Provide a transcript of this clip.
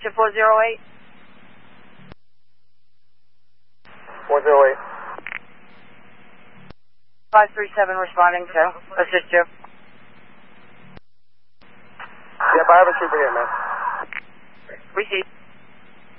2408. 408. 537 responding to assist you. Yep, I have a trooper here, man. Receive.